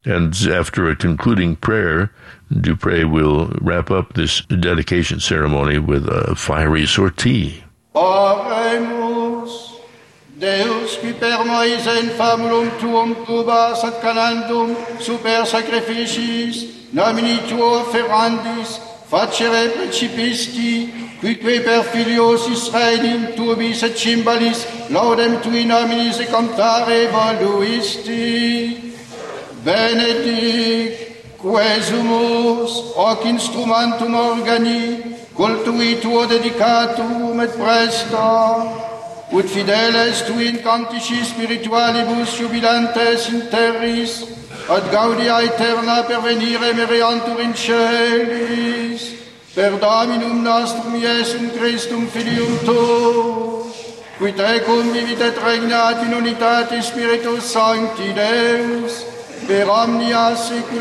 And after a concluding prayer, Dupre will wrap up this dedication ceremony with a fiery sortie. Oremus, Deus qui per Moise in famulum tuum tubas ad canandum super sacrificis, nomini tuo ferrandis, facere principisti, quique per filios Israelim tuibis et cymbalis, laudem tui nominis e cantare voluisti. Benedic quesumus hoc instrumentum organi, cultui tuo dedicatum et presta, ut fideles tui in cantici spiritualibus jubilantes in terris, ad gaudia aeterna pervenire meriantur in celis, per Dominum nostrum Iesum Christum Filium tuo, qui tecum vivit et regnat in unitate Spiritus Sancti Deus, per omnia secula.